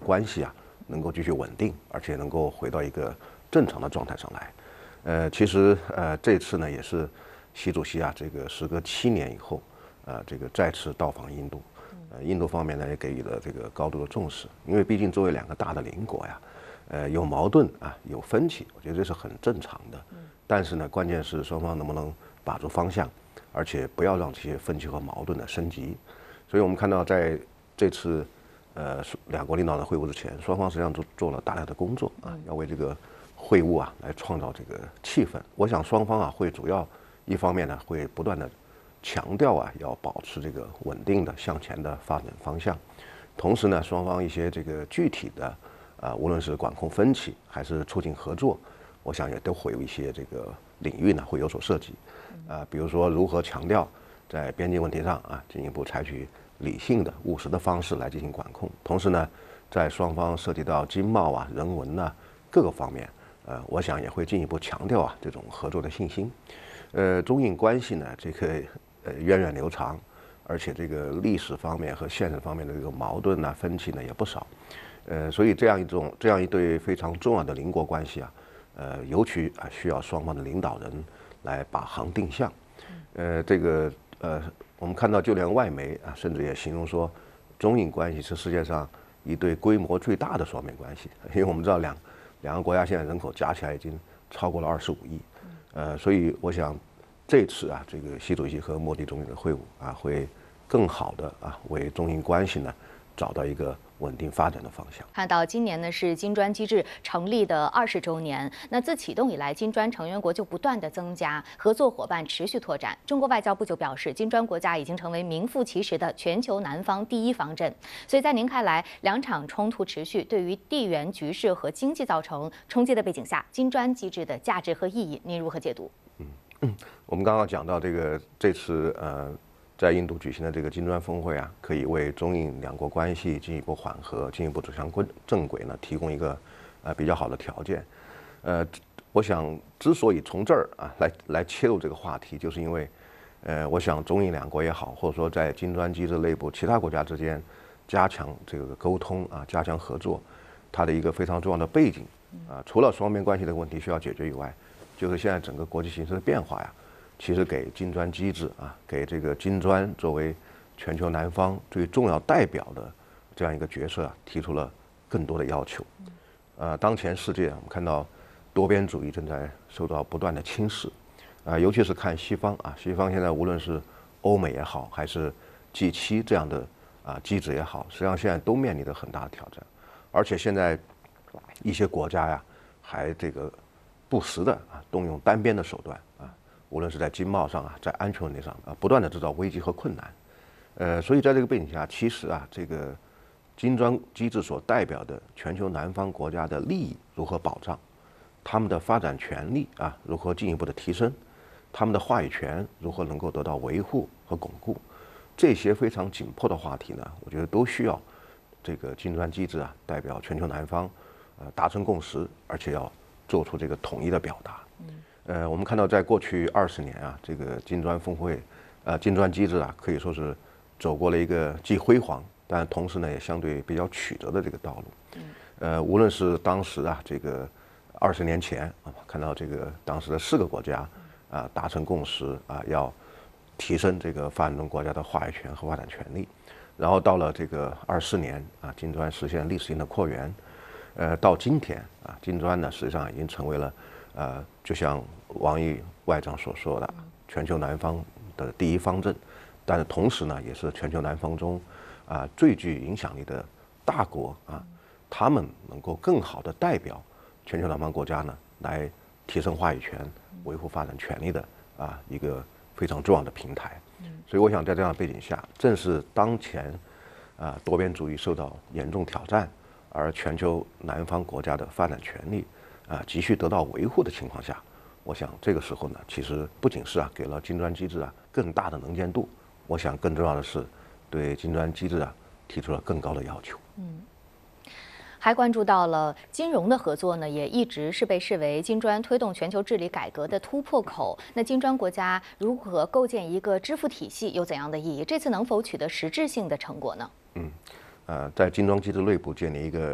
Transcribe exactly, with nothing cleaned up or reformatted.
关系啊能够继续稳定，而且能够回到一个正常的状态上来。呃，其实呃这次呢也是习主席啊这个时隔七年以后，呃这个再次到访印度，呃印度方面呢也给予了这个高度的重视，因为毕竟作为两个大的邻国呀，呃有矛盾啊有分歧，我觉得这是很正常的。但是呢，关键是双方能不能把住方向，而且不要让这些分歧和矛盾的升级。所以我们看到在这次呃两国领导人会晤之前，双方实际上做做了大量的工作啊，要为这个会晤啊来创造这个气氛。我想双方啊会主要一方面呢会不断的强调啊要保持这个稳定的向前的发展方向，同时呢双方一些这个具体的啊无论是管控分歧还是促进合作，我想也都会有一些这个领域呢会有所涉及，啊比如说如何强调在边境问题上啊进一步采取理性的务实的方式来进行管控，同时呢在双方涉及到经贸啊人文呐、啊、各个方面。呃，我想也会进一步强调啊这种合作的信心。呃，中印关系呢，这个呃源远流长，而且这个历史方面和现实方面的这个矛盾呐、分歧呢也不少。呃，所以这样一种这样一对非常重要的邻国关系啊，呃，尤其啊需要双方的领导人来把行定向。呃，这个呃，我们看到就连外媒啊，甚至也形容说，中印关系是世界上一对规模最大的双边关系，因为我们知道两。两个国家现在人口加起来已经超过了二十五亿，呃，所以我想这次啊，这个习主席和莫迪总理的会晤啊，会更好的啊为中印关系呢找到一个稳定发展的方向。 看到今年呢是金砖机制成立的二十周年，那自启动以来，金砖成员国就不断的增加，合作伙伴持续拓展。中国外交部就表示，金砖国家已经成为名副其实的全球南方第一方阵。所以在您看来，两场冲突持续对于地缘局势和经济造成冲击的背景下，金砖机制的价值和意义，您如何解读？ 嗯嗯，我们刚刚讲到这个这次呃。在印度举行的这个金砖峰会啊，可以为中印两国关系进一步缓和、进一步走向正轨呢，提供一个呃比较好的条件。呃，我想之所以从这儿啊来来切入这个话题，就是因为，呃，我想中印两国也好，或者说在金砖机制内部其他国家之间加强这个沟通啊，加强合作，它的一个非常重要的背景啊，除了双边关系的问题需要解决以外，就是现在整个国际形势的变化呀。其实给金砖机制啊，给这个金砖作为全球南方最重要代表的这样一个角色啊，提出了更多的要求。呃，当前世界我们看到多边主义正在受到不断的侵蚀，啊，尤其是看西方啊，西方现在无论是欧美也好，还是 G 七这样的啊机制也好，实际上现在都面临着很大的挑战，而且现在一些国家呀，还这个不时的啊动用单边的手段啊。无论是在经贸上啊，在安全问题上啊，不断的制造危机和困难，呃，所以在这个背景下，其实啊，这个金砖机制所代表的全球南方国家的利益如何保障，他们的发展权利啊如何进一步的提升，他们的话语权如何能够得到维护和巩固，这些非常紧迫的话题呢，我觉得都需要这个金砖机制啊代表全球南方，呃，达成共识，而且要做出这个统一的表达。呃，我们看到，在过去二十年啊，这个金砖峰会，呃，金砖机制啊，可以说是走过了一个既辉煌，但同时呢，也相对比较曲折的这个道路。呃，无论是当时啊，这个二十年前啊，看到这个当时的四个国家啊达成共识啊，要提升这个发展中国家的话语权和发展权利，然后到了这个二四年啊，金砖实现历史性的扩员，呃，到今天啊，金砖呢，实际上已经成为了。呃，就像王毅外长所说的，全球南方的第一方阵，但是同时呢，也是全球南方中啊最具影响力的大国啊，他们能够更好的代表全球南方国家呢，来提升话语权、维护发展权利的啊一个非常重要的平台。所以，我想在这样的背景下，正是当前啊多边主义受到严重挑战，而全球南方国家的发展权利。啊，急需得到维护的情况下，我想这个时候呢，其实不仅是啊给了金砖机制啊更大的能见度，我想更重要的是对金砖机制啊提出了更高的要求。 嗯，还关注到了金融的合作呢，也一直是被视为金砖推动全球治理改革的突破口。那金砖国家如何构建一个支付体系，有怎样的意义？这次能否取得实质性的成果呢？ 嗯，呃，在金砖机制内部建立一个